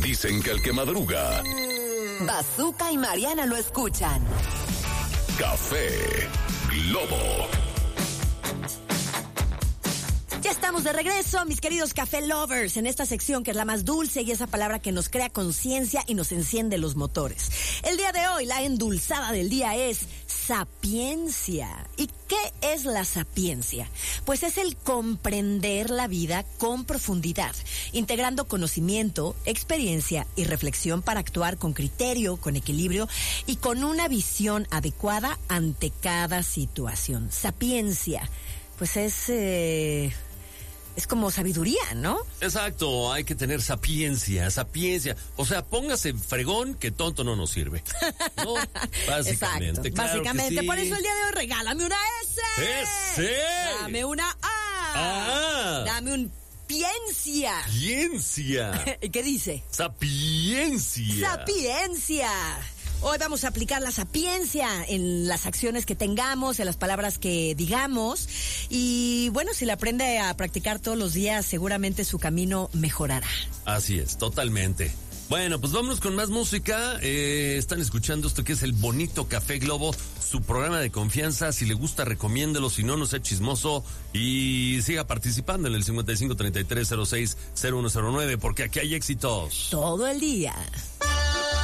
Dicen que el que madruga. Bazooka y Mariana lo escuchan. Café Globo. Ya estamos de regreso, mis queridos Café Lovers, en esta sección que es la más dulce y esa palabra que nos crea conciencia y nos enciende los motores. El día de hoy, la endulzada del día es sapiencia. ¿Y qué es la sapiencia? Pues es el comprender la vida con profundidad, integrando conocimiento, experiencia y reflexión para actuar con criterio, con equilibrio y con una visión adecuada ante cada situación. Sapiencia, pues es como sabiduría, ¿no? Exacto, hay que tener sapiencia. O sea, póngase fregón que tonto no nos sirve. ¿No? Básicamente. Exacto, claro básicamente. sí. Por eso el día de hoy regálame una S. ¡S! Dame una A. ¡Ah! Dame un Piencia. Ciencia. ¿Qué dice? Sapiencia. Sapiencia. Hoy vamos a aplicar la sapiencia en las acciones que tengamos, en las palabras que digamos. Y bueno, si la aprende a practicar todos los días, seguramente su camino mejorará. Así es, totalmente. Bueno, pues vámonos con más música. Están escuchando esto que es el bonito Café Globo, su programa de confianza. Si le gusta, recomiéndelo. Si no, no sea chismoso y siga participando en el 5533060109, porque aquí hay éxitos todo el día.